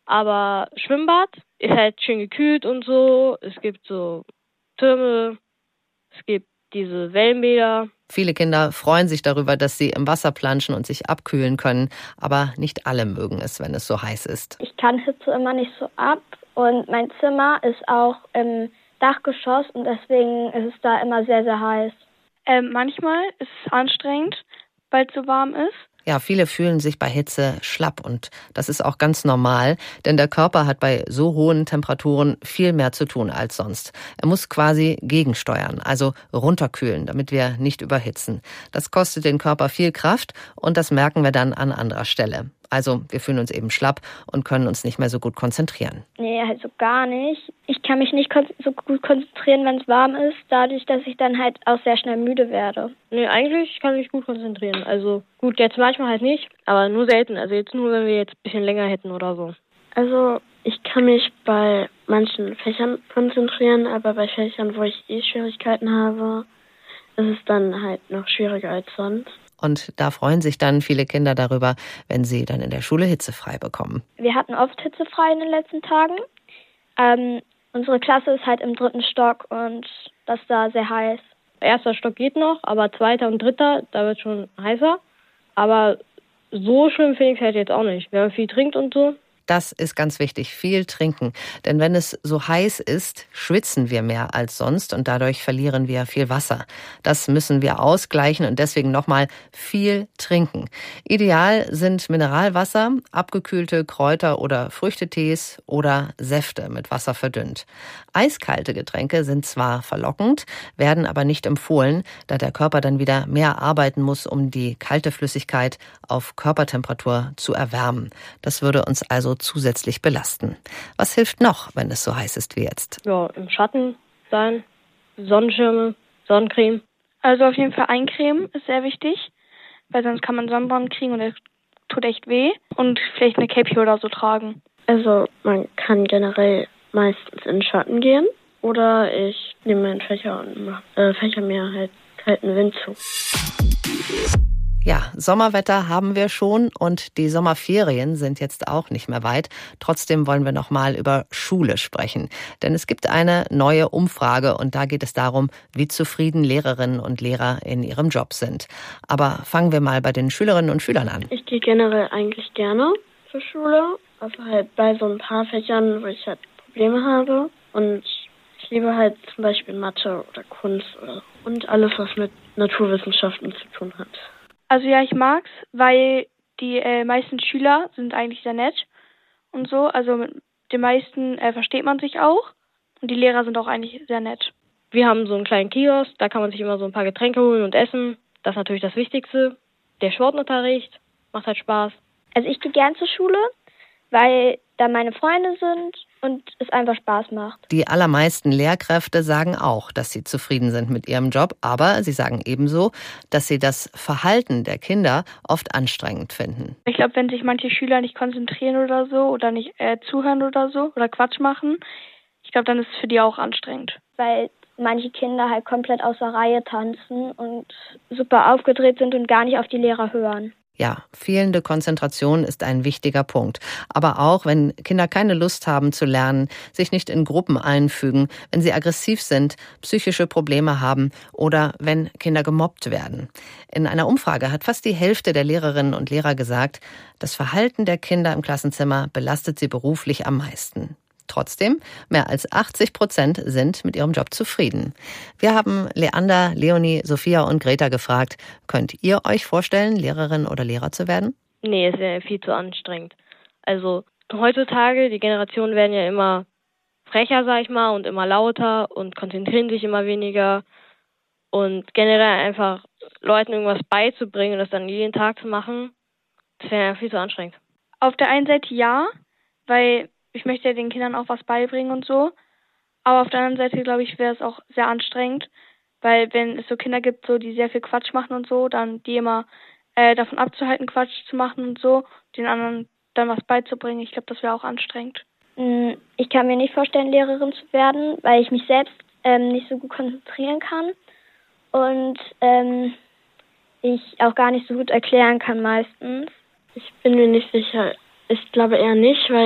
Aber Schwimmbad ist halt schön gekühlt und so. Es gibt so Türme, es gibt diese Wellenbäder. Viele Kinder freuen sich darüber, dass sie im Wasser planschen und sich abkühlen können. Aber nicht alle mögen es, wenn es so heiß ist. Ich kann Hitze immer nicht so ab. Und mein Zimmer ist auch im Dachgeschoss und deswegen ist es da immer sehr, sehr heiß. Manchmal ist es anstrengend, weil es so warm ist. Ja, viele fühlen sich bei Hitze schlapp und das ist auch ganz normal, denn der Körper hat bei so hohen Temperaturen viel mehr zu tun als sonst. Er muss quasi gegensteuern, also runterkühlen, damit wir nicht überhitzen. Das kostet den Körper viel Kraft und das merken wir dann an anderer Stelle. Also wir fühlen uns eben schlapp und können uns nicht mehr so gut konzentrieren. Nee, halt so gar nicht. Ich kann mich nicht so gut konzentrieren, wenn es warm ist, dadurch, dass ich dann halt auch sehr schnell müde werde. Nee, eigentlich kann ich mich gut konzentrieren. Also gut, jetzt manchmal halt nicht, aber nur selten. Also jetzt nur, wenn wir jetzt ein bisschen länger hätten oder so. Also ich kann mich bei manchen Fächern konzentrieren, aber bei Fächern, wo ich Schwierigkeiten habe, ist es dann halt noch schwieriger als sonst. Und da freuen sich dann viele Kinder darüber, wenn sie dann in der Schule hitzefrei bekommen. Wir hatten oft hitzefrei in den letzten Tagen. Unsere Klasse ist halt im 3. Stock und das ist da sehr heiß. 1. Stock geht noch, aber 2. und 3., da wird schon heißer. Aber so schlimm finde ich es halt jetzt auch nicht. Wenn man viel trinkt und so. Das ist ganz wichtig, viel trinken. Denn wenn es so heiß ist, schwitzen wir mehr als sonst und dadurch verlieren wir viel Wasser. Das müssen wir ausgleichen und deswegen nochmal viel trinken. Ideal sind Mineralwasser, abgekühlte Kräuter- oder Früchtetees oder Säfte mit Wasser verdünnt. Eiskalte Getränke sind zwar verlockend, werden aber nicht empfohlen, da der Körper dann wieder mehr arbeiten muss, um die kalte Flüssigkeit auf Körpertemperatur zu erwärmen. Das würde uns also zusätzlich belasten. Was hilft noch, wenn es so heiß ist wie jetzt? Ja, im Schatten sein, Sonnenschirme, Sonnencreme. Also auf jeden Fall eincremen ist sehr wichtig, weil sonst kann man Sonnenbrand kriegen und es tut echt weh. Und vielleicht eine Cappy oder so tragen. Also man kann generell meistens in den Schatten gehen oder ich nehme meinen Fächer und fächer mir halt kalten Wind zu. Ja, Sommerwetter haben wir schon und die Sommerferien sind jetzt auch nicht mehr weit. Trotzdem wollen wir noch mal über Schule sprechen. Denn es gibt eine neue Umfrage und da geht es darum, wie zufrieden Lehrerinnen und Lehrer in ihrem Job sind. Aber fangen wir mal bei den Schülerinnen und Schülern an. Ich gehe generell eigentlich gerne zur Schule, also halt bei so ein paar Fächern, wo ich halt Probleme habe. Und ich liebe halt zum Beispiel Mathe oder Kunst und alles, was mit Naturwissenschaften zu tun hat. Also ja, ich mag's, weil die meisten Schüler sind eigentlich sehr nett und so. Also mit den meisten versteht man sich auch und die Lehrer sind auch eigentlich sehr nett. Wir haben so einen kleinen Kiosk, da kann man sich immer so ein paar Getränke holen und essen. Das ist natürlich das Wichtigste. Der Sportunterricht macht halt Spaß. Also ich gehe gern zur Schule, weil da meine Freunde sind und es einfach Spaß macht. Die allermeisten Lehrkräfte sagen auch, dass sie zufrieden sind mit ihrem Job, aber sie sagen ebenso, dass sie das Verhalten der Kinder oft anstrengend finden. Ich glaube, wenn sich manche Schüler nicht konzentrieren oder so oder nicht zuhören oder so oder Quatsch machen, ich glaube, dann ist es für die auch anstrengend. Weil manche Kinder halt komplett außer Reihe tanzen und super aufgedreht sind und gar nicht auf die Lehrer hören. Ja, fehlende Konzentration ist ein wichtiger Punkt. Aber auch, wenn Kinder keine Lust haben zu lernen, sich nicht in Gruppen einfügen, wenn sie aggressiv sind, psychische Probleme haben oder wenn Kinder gemobbt werden. In einer Umfrage hat fast die Hälfte der Lehrerinnen und Lehrer gesagt, das Verhalten der Kinder im Klassenzimmer belastet sie beruflich am meisten. Trotzdem, mehr als 80% sind mit ihrem Job zufrieden. Wir haben Leander, Leonie, Sophia und Greta gefragt, könnt ihr euch vorstellen, Lehrerin oder Lehrer zu werden? Nee, es wäre viel zu anstrengend. Also heutzutage, die Generationen werden ja immer frecher, sag ich mal, und immer lauter und konzentrieren sich immer weniger. Und generell einfach Leuten irgendwas beizubringen und das dann jeden Tag zu machen, das wäre ja viel zu anstrengend. Auf der einen Seite ja, weil ich möchte ja den Kindern auch was beibringen und so. Aber auf der anderen Seite, glaube ich, wäre es auch sehr anstrengend. Weil wenn es so Kinder gibt, so die sehr viel Quatsch machen und so, dann die immer davon abzuhalten, Quatsch zu machen und so, den anderen dann was beizubringen, ich glaube, das wäre auch anstrengend. Ich kann mir nicht vorstellen, Lehrerin zu werden, weil ich mich selbst nicht so gut konzentrieren kann. Und ich auch gar nicht so gut erklären kann meistens. Ich bin mir nicht sicher. Ich glaube eher nicht, weil